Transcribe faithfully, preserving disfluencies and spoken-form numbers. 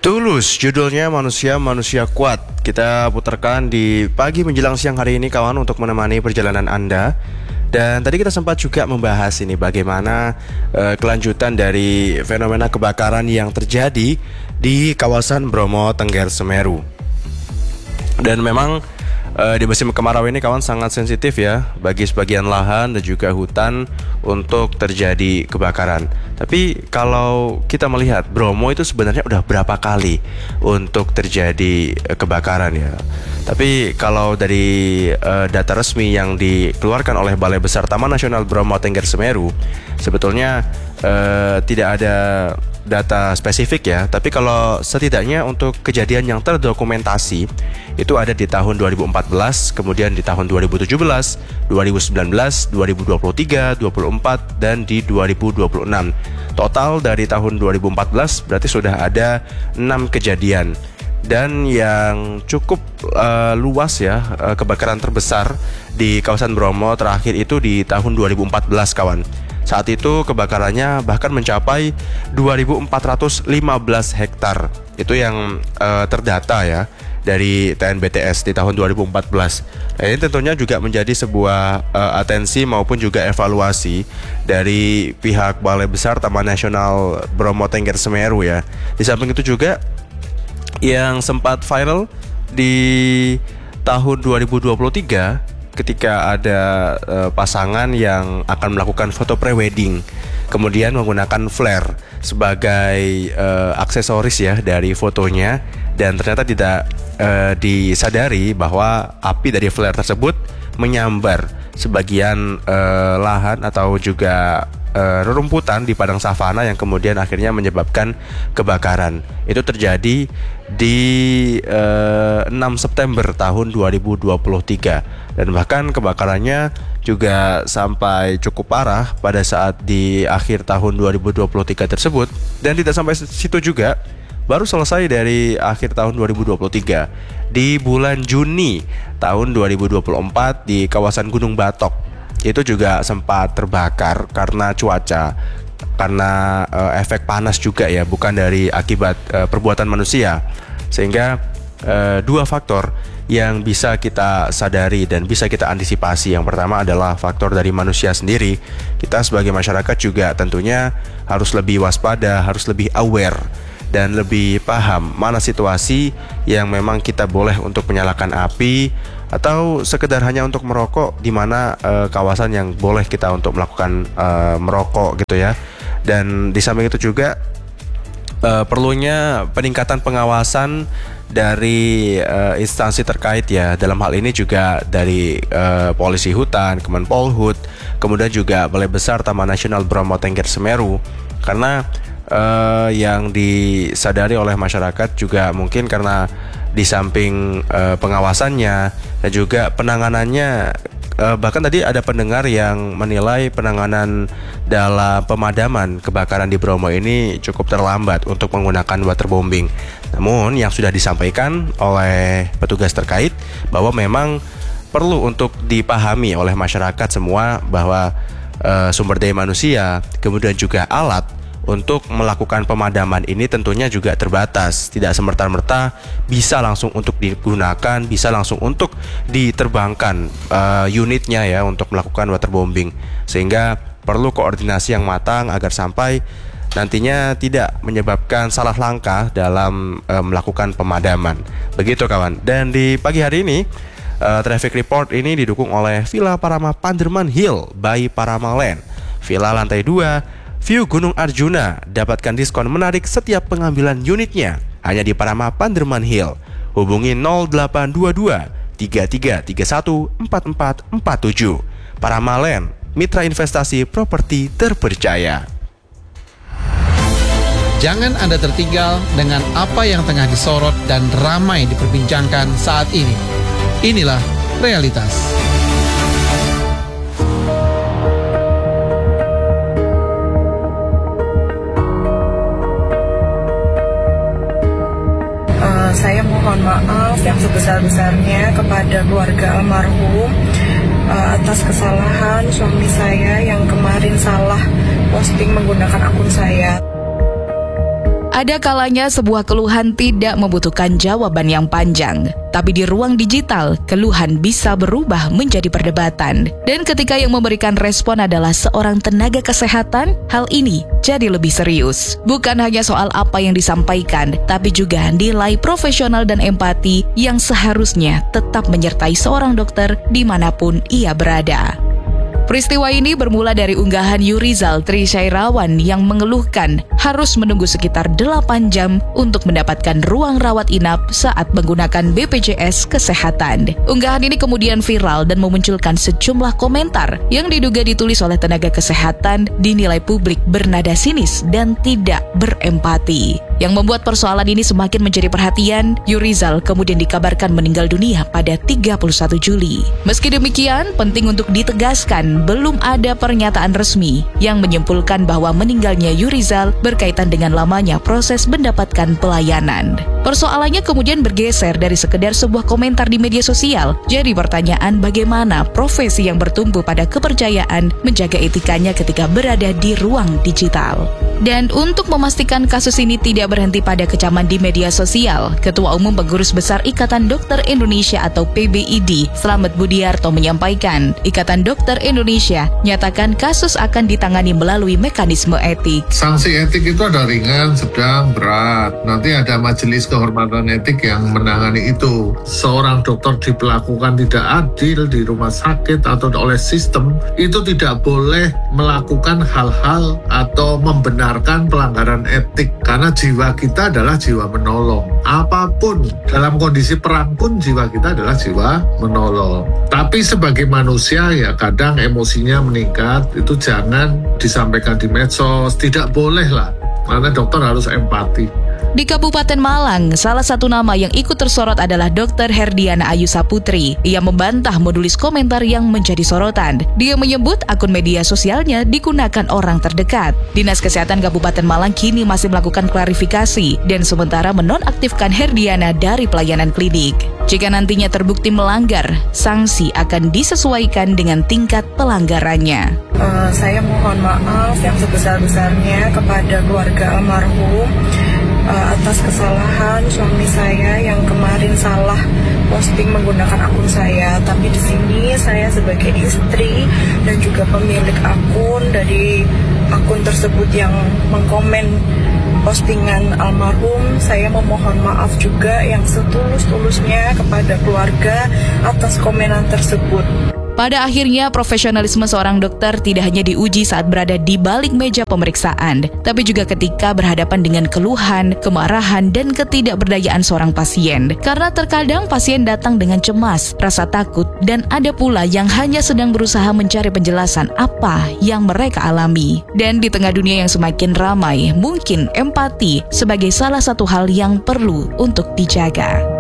Tulus, judulnya Manusia-Manusia Kuat. Kita putarkan di pagi menjelang siang hari ini kawan untuk menemani perjalanan Anda. Dan tadi kita sempat juga membahas ini bagaimana uh, kelanjutan dari fenomena kebakaran yang terjadi di kawasan Bromo Tengger Semeru. Dan memang uh, di musim kemarau ini kawan sangat sensitif ya bagi sebagian lahan dan juga hutan untuk terjadi kebakaran. Tapi kalau kita melihat Bromo itu sebenarnya udah berapa kali untuk terjadi uh, kebakaran ya. Tapi kalau dari uh, data resmi yang dikeluarkan oleh Balai Besar Taman Nasional Bromo Tengger Semeru, sebetulnya uh, tidak ada data spesifik ya. Tapi kalau setidaknya untuk kejadian yang terdokumentasi itu ada di tahun dua ribu empat belas, kemudian di tahun dua ribu tujuh belas, dua ribu sembilan belas, dua ribu dua puluh tiga, dua ribu dua puluh empat, dan di dua ribu dua puluh enam. Total dari tahun dua ribu empat belas berarti sudah ada enam kejadian. Dan yang cukup uh, luas ya, uh, kebakaran terbesar di kawasan Bromo terakhir itu di tahun dua ribu empat belas kawan. Saat itu kebakarannya bahkan mencapai dua ribu empat ratus lima belas hektar. Itu yang uh, terdata ya dari T N B T S di tahun dua ribu empat belas. Nah, ini tentunya juga menjadi sebuah uh, atensi maupun juga evaluasi dari pihak Balai Besar Taman Nasional Bromo Tengger Semeru ya. Di samping itu juga yang sempat viral di tahun dua ribu dua puluh tiga ketika ada uh, pasangan yang akan melakukan foto prewedding, kemudian menggunakan flare sebagai uh, aksesoris ya dari fotonya, dan ternyata tidak uh, disadari bahwa api dari flare tersebut menyambar sebagian uh, lahan atau juga Uh, rerumputan di padang savana yang kemudian akhirnya menyebabkan kebakaran. Itu terjadi di uh, enam September tahun dua ribu dua puluh tiga, dan bahkan kebakarannya juga sampai cukup parah pada saat di akhir tahun dua ribu dua puluh tiga tersebut. Dan tidak sampai situ juga, baru selesai dari akhir tahun dua ribu dua puluh tiga, di bulan Juni tahun dua ribu dua puluh empat di kawasan Gunung Batok itu juga sempat terbakar karena cuaca, karena uh, efek panas juga ya, bukan dari akibat uh, perbuatan manusia. Sehingga uh, dua faktor yang bisa kita sadari dan bisa kita antisipasi. Yang pertama adalah faktor dari manusia sendiri. Kita sebagai masyarakat juga tentunya harus lebih waspada, harus lebih aware dan lebih paham mana situasi yang memang kita boleh untuk menyalakan api atau sekedar hanya untuk merokok, di mana uh, kawasan yang boleh kita untuk melakukan uh, merokok gitu ya. Dan di samping itu juga uh, perlunya peningkatan pengawasan dari uh, instansi terkait ya. Dalam hal ini juga dari uh, Polisi Hutan, Kemenpolhut, kemudian juga Balai Besar Taman Nasional Bromo Tengger Semeru. Karena uh, yang disadari oleh masyarakat juga mungkin karena di samping uh, pengawasannya dan juga penanganannya, uh, bahkan tadi ada pendengar yang menilai penanganan dalam pemadaman kebakaran di Bromo ini cukup terlambat untuk menggunakan waterbombing. Namun yang sudah disampaikan oleh petugas terkait bahwa memang perlu untuk dipahami oleh masyarakat semua bahwa uh, sumber daya manusia kemudian juga alat untuk melakukan pemadaman ini tentunya juga terbatas. Tidak semerta-merta bisa langsung untuk digunakan, bisa langsung untuk diterbangkan uh, unitnya ya untuk melakukan waterbombing. Sehingga perlu koordinasi yang matang agar sampai nantinya tidak menyebabkan salah langkah dalam uh, melakukan pemadaman. Begitu kawan. Dan di pagi hari ini uh, traffic report ini didukung oleh Villa Parama Panderman Hill by Parama Land. Villa lantai dua, View Gunung Arjuna, dapatkan diskon menarik setiap pengambilan unitnya hanya di Parama Panderman Hill. Hubungi nol delapan dua dua tiga tiga tiga satu empat empat empat tujuh. Parama Land, mitra investasi properti terpercaya. Jangan Anda tertinggal dengan apa yang tengah disorot dan ramai diperbincangkan saat ini. Inilah realitas. Saya mohon maaf yang sebesar-besarnya kepada keluarga almarhum uh, atas kesalahan suami saya yang kemarin salah posting menggunakan akun saya. Ada kalanya sebuah keluhan tidak membutuhkan jawaban yang panjang, tapi di ruang digital, keluhan bisa berubah menjadi perdebatan. Dan ketika yang memberikan respon adalah seorang tenaga kesehatan, hal ini jadi lebih serius. Bukan hanya soal apa yang disampaikan, tapi juga nilai profesional dan empati yang seharusnya tetap menyertai seorang dokter dimanapun ia berada. Peristiwa ini bermula dari unggahan Yurizal Trishairawan yang mengeluhkan harus menunggu sekitar delapan jam untuk mendapatkan ruang rawat inap saat menggunakan B P J S Kesehatan. Unggahan ini kemudian viral dan memunculkan sejumlah komentar yang diduga ditulis oleh tenaga kesehatan dinilai publik bernada sinis dan tidak berempati. Yang membuat persoalan ini semakin menjadi perhatian, Yurizal kemudian dikabarkan meninggal dunia pada tiga puluh satu Juli. Meski demikian, penting untuk ditegaskan belum ada pernyataan resmi yang menyimpulkan bahwa meninggalnya Yurizal berkaitan dengan lamanya proses mendapatkan pelayanan. Persoalannya kemudian bergeser dari sekedar sebuah komentar di media sosial, jadi pertanyaan bagaimana profesi yang bertumbuh pada kepercayaan menjaga etikanya ketika berada di ruang digital. Dan untuk memastikan kasus ini tidak berhenti pada kecaman di media sosial, Ketua Umum Pengurus Besar Ikatan Dokter Indonesia atau P B I D, Slamet Budiarto menyampaikan, Ikatan Dokter Indonesia nyatakan kasus akan ditangani melalui mekanisme etik. Sanksi etik itu ada ringan, sedang, berat. Nanti ada majelis kehormatan etik yang menangani itu. Seorang dokter diperlakukan tidak adil di rumah sakit atau oleh sistem, itu tidak boleh melakukan hal-hal atau membenarkan pelanggaran etik. Karena jiwa kita adalah jiwa menolong. Apapun, dalam kondisi perang pun jiwa kita adalah jiwa menolong. Tapi sebagai manusia ya kadang emosinya meningkat, itu jangan disampaikan di medsos, tidak boleh lah. Karena dokter harus empati. Di Kabupaten Malang, salah satu nama yang ikut tersorot adalah dokter Herdiana Ayu Saputri. Ia membantah menulis komentar yang menjadi sorotan. Dia menyebut akun media sosialnya digunakan orang terdekat. Dinas Kesehatan Kabupaten Malang kini masih melakukan klarifikasi dan sementara menonaktifkan Herdiana dari pelayanan klinik. Jika nantinya terbukti melanggar, sanksi akan disesuaikan dengan tingkat pelanggarannya. Uh, saya mohon maaf yang sebesar-besarnya kepada keluarga almarhum uh, atas kesalahan suami saya yang kemarin salah posting menggunakan akun saya. Tapi di sini saya sebagai istri dan juga pemilik akun dari akun tersebut yang mengkomen postingan almarhum, saya memohon maaf juga yang setulus-tulusnya kepada keluarga atas komenan tersebut. Pada akhirnya, profesionalisme seorang dokter tidak hanya diuji saat berada di balik meja pemeriksaan, tapi juga ketika berhadapan dengan keluhan, kemarahan, dan ketidakberdayaan seorang pasien. Karena terkadang pasien datang dengan cemas, rasa takut, dan ada pula yang hanya sedang berusaha mencari penjelasan apa yang mereka alami. Dan di tengah dunia yang semakin ramai, mungkin empati sebagai salah satu hal yang perlu untuk dijaga.